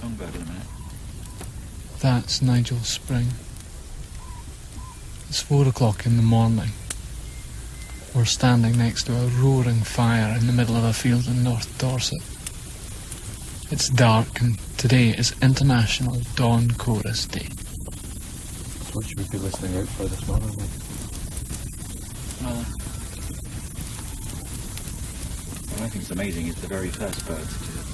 songbird in a minute. That's Nigel Spring. It's 4 o'clock in the morning. We're standing next to a roaring fire in the middle of a field in North Dorset. It's dark, and today is International Dawn Chorus Day. What should we be listening out for this morning? Well, what I think is amazing is the very first birds to